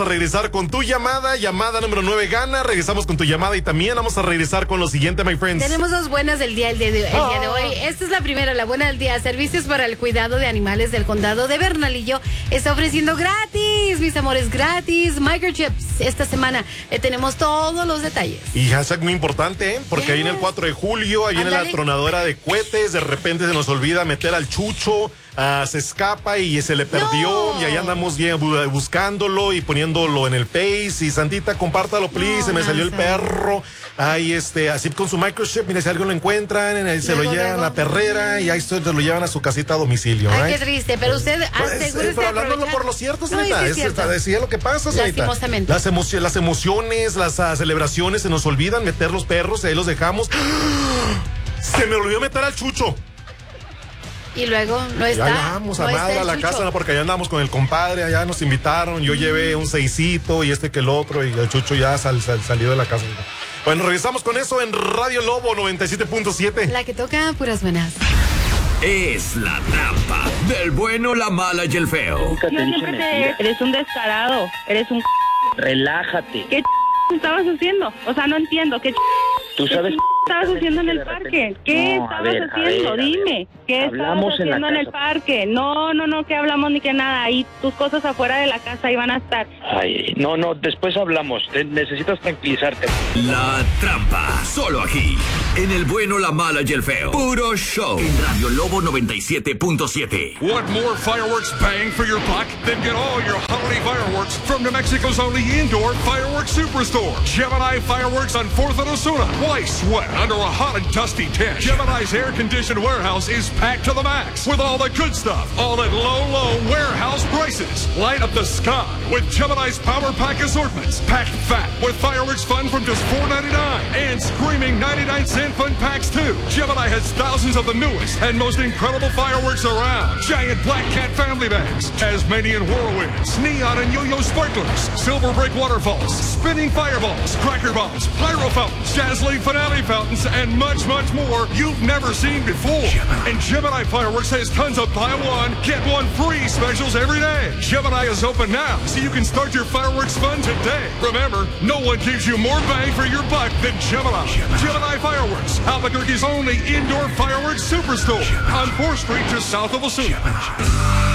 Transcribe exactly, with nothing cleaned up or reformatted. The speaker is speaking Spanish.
a regresar con tu llamada. Llamada número nueve gana. Regresamos con tu llamada y también vamos a regresar con lo siguiente, my friends. Tenemos dos buenas del día, el de, el oh. día de hoy. Esta es la primera, la buena del día. Servicios para el cuidado de animales del condado de Bernalillo está ofreciendo gratis, mis amores, gratis microchips. Esta semana eh, tenemos todos los detalles. Y hashtag muy importante, ¿eh? Porque yes. ahí en el cuatro de julio, ahí Andale. en la tronadora de cohetes, de repente se nos olvida meter al chucho. Uh, se escapa y se le perdió no. y ahí andamos bien buscándolo y poniéndolo en el Face y Santita, compártalo please, no, se me no, salió el perro, ahí este, así con su microchip, mire si alguien lo encuentran, ahí se luego, lo llevan luego. a la perrera y ahí se lo llevan a su casita a domicilio. Ay, right? qué triste, pero usted asegúrese pues, pero hablándolo por lo cierto, Santita, es, es, decía lo que pasa, Santita. Las, emoci las emociones, las uh, celebraciones se nos olvidan meter los perros y ahí los dejamos. Se me olvidó meter al chucho. Y luego no está. Ya vamos a no Madre a la chucho. casa, porque allá andamos con el compadre, allá nos invitaron, yo mm. llevé un seisito y este que el otro, y el chucho ya sal, sal, salió de la casa. Bueno, regresamos con eso en Radio Lobo noventa y siete punto siete. La que toca puras buenas. Es la trampa del bueno, la mala y el feo. Yo siempre te... Eres un descarado, eres un... Relájate. ¿Qué estabas haciendo? O sea, no entiendo, ¿qué ¿Tú sabes ¿Qué estabas haciendo en el parque? ¿Qué no, estabas ver, haciendo? A ver, Dime. ¿Qué hablamos estabas haciendo en, en el parque? No, no, no, que hablamos ni que nada. Ahí tus cosas afuera de la casa iban a estar. Ay, no, no, después hablamos. Necesitas tranquilizarte. La trampa, solo aquí, en el bueno, la mala y el feo. Puro show. En Radio Lobo noventa y siete punto siete. Want more fireworks bang for your buck? Then get all your holiday fireworks from New Mexico's only indoor fireworks superstore. Gemini Fireworks on fourth and Osuna. Why sweat under a hot and dusty tent? Gemini's air-conditioned warehouse is packed to the max with all the good stuff, all at low, low warehouse prices. Light up the sky with Gemini's Power Pack assortments. Packed fat with fireworks fun from just four ninety-nine and screaming ninety-nine cent fun packs too. Gemini has thousands of the newest and most incredible fireworks around. Giant Black Cat family bags, Tasmanian whirlwinds, neon and yo-yo sparklers, silver break waterfalls, spinning fireballs, cracker bombs, pyro fountains, dazzling finale fountains, and much, much more you've never seen before. Gemini. And Gemini Fireworks has tons of buy one, get one free specials every day. Gemini is open now, so you can start your fireworks fun today. Remember, no one gives you more bang for your buck than Gemini. Gemini, Gemini Fireworks, Albuquerque's only indoor fireworks superstore. Gemini. On fourth Street, just south of Osuna.